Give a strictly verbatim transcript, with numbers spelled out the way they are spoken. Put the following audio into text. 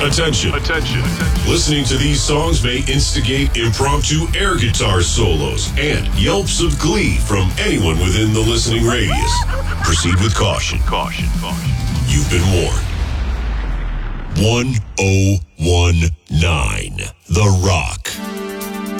Attention. Attention. Listening to these songs may instigate impromptu air guitar solos and yelps of glee from anyone within the listening radius. Proceed with caution. Caution. Caution. You've been warned. one oh one nine The Rock.